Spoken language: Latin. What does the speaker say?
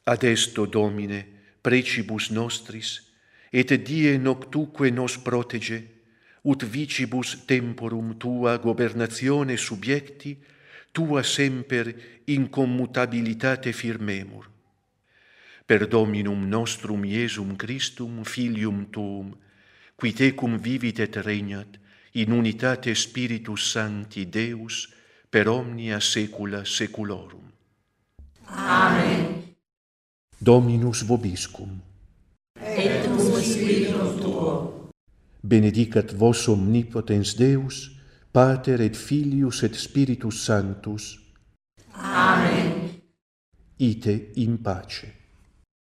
Ad esto, Domine, precibus nostris, et die noctuque nos protege, ut vicibus temporum tua gobernatione subiecti, tua semper incommutabilitate firmemur. Per Dominum nostrum Iesum Christum, Filium Tuum, qui tecum vivit et regnat, in unitate Spiritus Sancti Deus, per omnia saecula saeculorum. Amen. Dominus vobiscum. Et cum spiritum tuo. Benedicat vos omnipotens Deus, Pater et Filius et Spiritus Sanctus. Amen. Ite in pace.